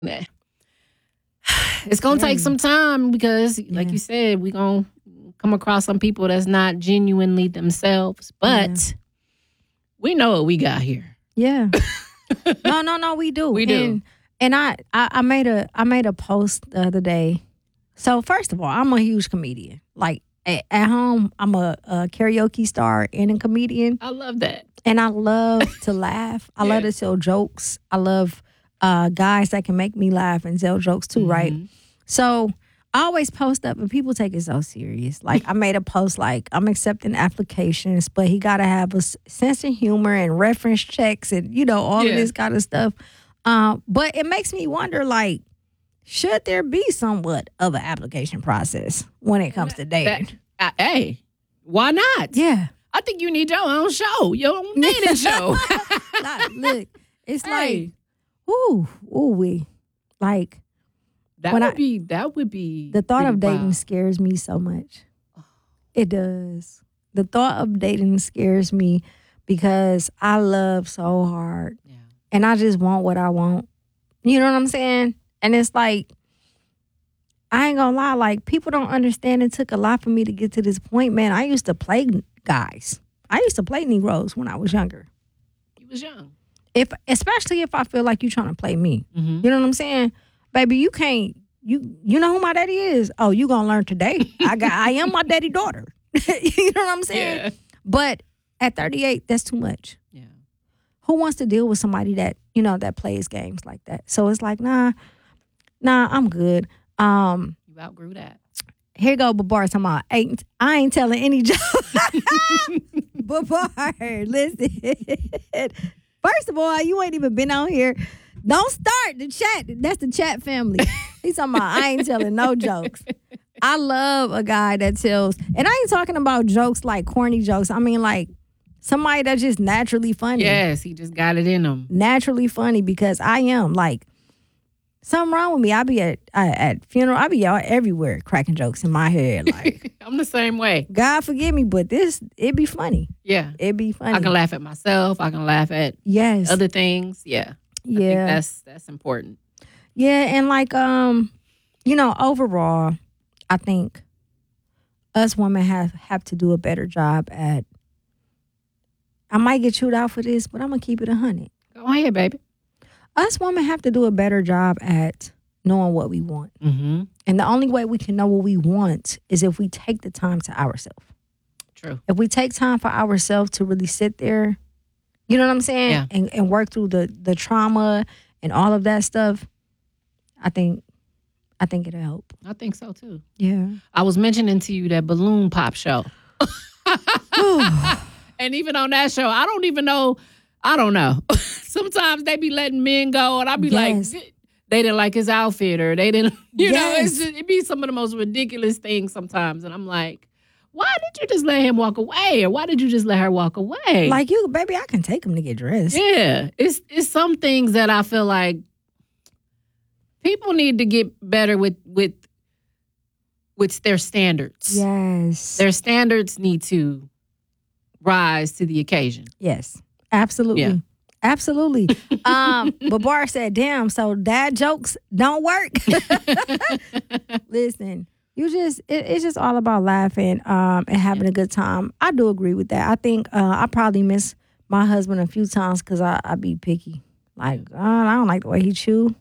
Nah. It's going to take some time because, like you said, we're going to come across some people that's not genuinely themselves. But we know what we got here. Yeah. No, we do. We do. And I made a post the other day. So first of all, I'm a huge comedian. Like at home, I'm a karaoke star and a comedian. I love that. And I love to laugh. I love to tell jokes. I love guys that can make me laugh and tell jokes too, right? So I always post up and people take it so serious. Like I made a post like, I'm accepting applications, but he got to have a sense of humor and reference checks and, all of this kind of stuff. But it makes me wonder, like, should there be somewhat of an application process when it comes to dating? Hey, why not? Yeah. I think you need your own show, your own dating show. Look, it's like, we like. That would be the thought of dating wild. scares me so much. It does. The thought of dating scares me because I love so hard. Yeah. And I just want what I want. You know what I'm saying? And it's like, I ain't gonna lie, like people don't understand it took a lot for me to get to this point, man. I used to play guys. I used to play Negroes when I was younger. You was young. Especially if I feel like you trying to play me. You know what I'm saying? Baby, you can't. You know who my daddy is? Oh, you gonna learn today. I am my daddy daughter. You know what I'm saying? Yeah. But at 38, that's too much. Yeah. Who wants to deal with somebody that that plays games like that? So it's like, nah, I'm good. You outgrew that. Here go Babar talking about I ain't telling any joke. Babar, listen. First of all, you ain't even been on here. Don't start the chat. That's the chat family. He's talking about I ain't telling no jokes. I love a guy that tells, and I ain't talking about jokes like corny jokes. I mean like somebody that's just naturally funny. Yes, he just got it in him. Naturally funny because I am like, something wrong with me. I be at funeral. I be out everywhere cracking jokes in my head. Like I'm the same way. God forgive me, but it be funny. Yeah. It be funny. I can laugh at myself. I can laugh at other things. Yeah. I think that's important. Yeah, and like overall, I think us women have to do a better job at. I might get chewed out for this, but I'm gonna keep it 100. Go ahead, baby. Us women have to do a better job at knowing what we want. Mm-hmm. And the only way we can know what we want is if we take the time to ourselves. True. If we take time for ourselves to really sit there, you know what I'm saying? Yeah. And work through the trauma and all of that stuff, I think it'll help. I think so too. Yeah. I was mentioning to you that balloon pop show. And even on that show, I don't know. Sometimes they be letting men go and I be like, they didn't like his outfit or they didn't, know, it be some of the most ridiculous things sometimes. And I'm like, why did you just let him walk away? Or why did you just let her walk away? Like you, baby, I can take him to get dressed. Yeah. It's some things that I feel like people need to get better with their standards. Yes. Their standards need to rise to the occasion. Yes. Absolutely. Yeah. Absolutely. Babar said, damn, so dad jokes don't work. Listen, it's just all about laughing and having a good time. I do agree with that. I think I probably miss my husband a few times because I be picky. Like, I don't like the way he chew.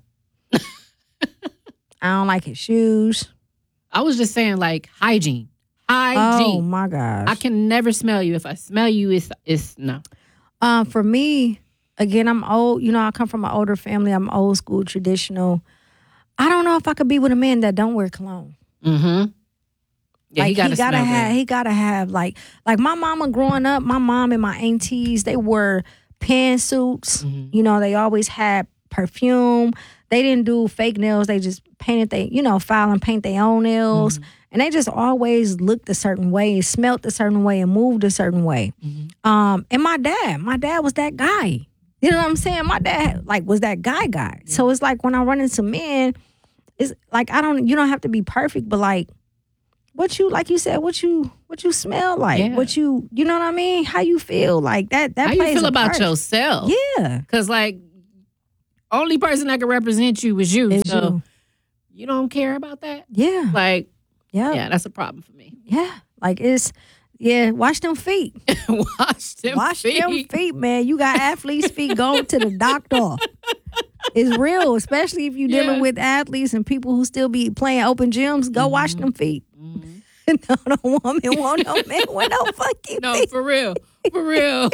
I don't like his shoes. I was just saying, like, hygiene. Oh, my gosh. I can never smell you. If I smell you, it's no. For me, again, I'm old. I come from an older family. I'm old school, traditional. I don't know if I could be with a man that don't wear cologne. Mm-hmm. Yeah, like, he gotta have like my mama growing up, my mom and my aunties, they wore pantsuits. Mm-hmm. They always had perfume. They didn't do fake nails. They just painted file and paint their own nails. Mm-hmm. And they just always looked a certain way, smelled a certain way, and moved a certain way. Mm-hmm. And my dad was that guy. You know what I'm saying? My dad was that guy. Yeah. So it's like when I run into men, it's like you don't have to be perfect, but like what you, like you said, what you smell like, what you know what I mean? How you feel like that how plays you feel a about part. yourself. Yeah. Because like only person that can represent you is you. It's so you. you don't care about that? Yeah. Like, Yeah. yeah, that's a problem for me. Yeah. Like wash them feet. Wash them feet, man. You got athletes' feet, go to the doctor. It's real, especially if you're dealing with athletes and people who still be playing open gyms. Go wash them feet. No woman want no man with no fucking No, feet. for real. For real.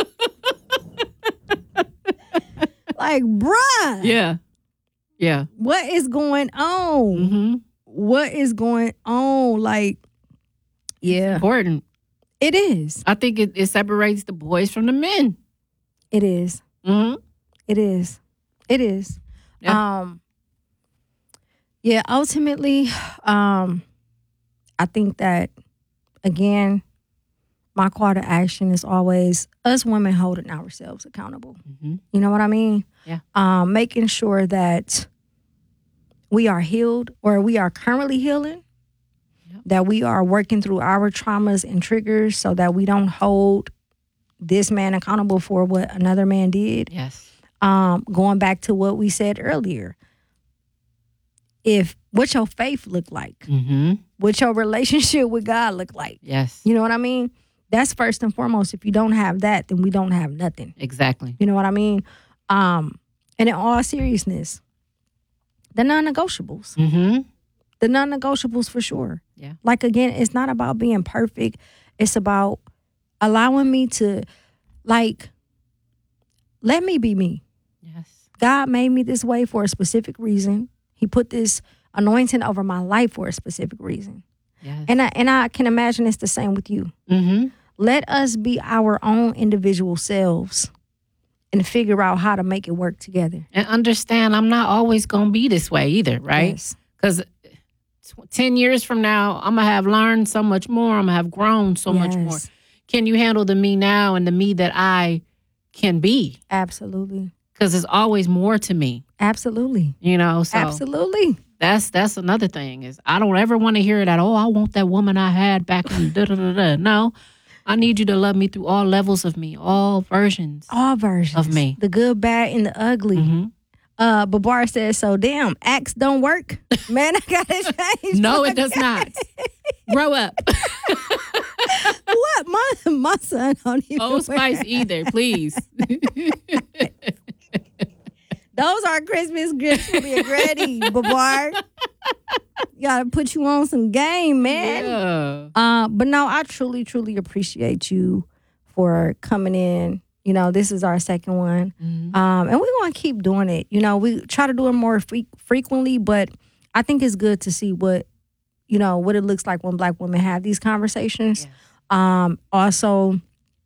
Like, bruh. Yeah. Yeah. What is going on? Mm-hmm. What is going on? Like, yeah. Important. It is. I think it separates the boys from the men. It is. Mm-hmm. It is. It is. Yeah. Ultimately, I think that, again, my call to action is always us women holding ourselves accountable. Mm-hmm. You know what I mean? Yeah. Making sure that we are healed or we are currently healing, that we are working through our traumas and triggers so that we don't hold this man accountable for what another man did. Yes. Going back to what we said earlier, what your faith look like, Mm-hmm. what your relationship with God look like. Yes. You know what I mean? That's first and foremost. If you don't have that, then we don't have nothing. Exactly. You know what I mean? And in all seriousness, the non-negotiables. Mm-hmm. The non-negotiables for sure. Yeah. Like, again, it's not about being perfect. It's about allowing me to, like, let me be me. Yes. God made me this way for a specific reason. He put this anointing over my life for a specific reason. Yes. And I can imagine it's the same with you. Mm-hmm. Let us be our own individual selves and figure out how to make it work together. And understand I'm not always going to be this way either, right? Yes. Because 10 years from now, I'm going to have learned so much more. I'm going to have grown so much more. Can you handle the me now and the me that I can be? Absolutely. Because there's always more to me. Absolutely. You know, so Absolutely. that's another thing is I don't ever want to hear that, I want that woman I had back in da-da-da-da. No, I need you to love me through all levels of me, all versions. All versions. Of me. The good, bad, and the ugly. Mm-hmm. Babar says, so damn, acts don't work. Man, I gotta change. No, it does not. Grow up. What? My son don't even Old Spice either, please. Those are Christmas gifts for me already, Babar. Gotta put you on some game, man. Yeah. But no, I truly, truly appreciate you for coming in. You know, this is our second one. Mm-hmm. And we're going to keep doing it. You know, we try to do it more frequently, but I think it's good to see what it looks like when Black women have these conversations. Yes. Also,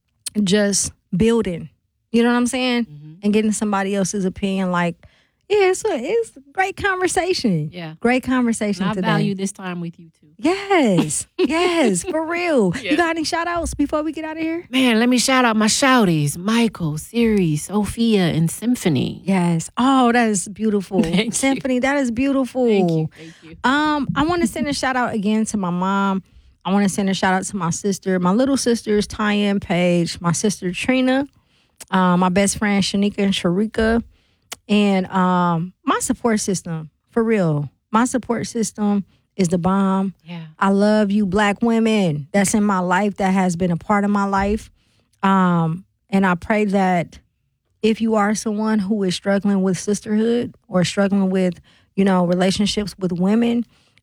just building, you know what I'm saying? Mm-hmm. And getting somebody else's opinion. Like, yeah, it's a great conversation. Yeah. Great conversation And I today. value this time with you too. Yes. Yes, for real. Yeah. You got any shout outs before we get out of here? Man, let me shout out my shouties, Michael, Siri, Sophia, and Symphony. Yes. Oh, that is beautiful. Thank you. Symphony, that is beautiful. Thank you. I want to send a shout out again to my mom. I want to send a shout out to my sister, my little sisters, Tanya and Paige, my sister Trina, my best friend Shanika and Sharika, and my support system, for real. My support system is the bomb. Yeah. I love you, Black women that's in my life, that has been a part of my life. And I pray that if you are someone who is struggling with sisterhood or struggling with, relationships with women,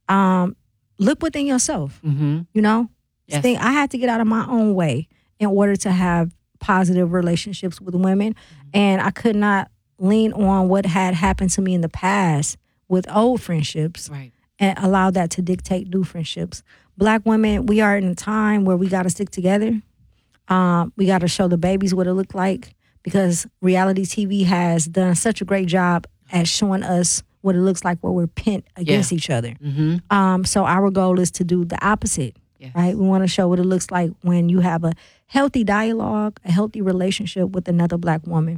look within yourself. Mm-hmm. You know, Yes. I had to get out of my own way in order to have positive relationships with women. Mm-hmm. And I could not lean on what had happened to me in the past with old friendships. Right. And allow that to dictate new friendships. Black women, we are in a time where we got to stick together. We got to show the babies what it looked like, because reality TV has done such a great job at showing us what it looks like where we're pent against each other. Mm-hmm. So our goal is to do the opposite, Yes. right? We want to show what it looks like when you have a healthy dialogue, a healthy relationship with another Black woman.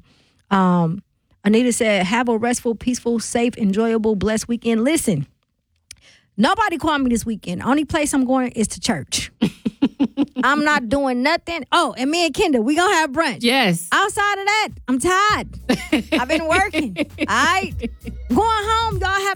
Anita said, have a restful, peaceful, safe, enjoyable, blessed weekend. Listen. Nobody called me this weekend. Only place I'm going is to church. I'm not doing nothing. Oh, and me and Kendall, we gonna have brunch. Yes. Outside of that, I'm tired. I've been working. All right. Going home, y'all have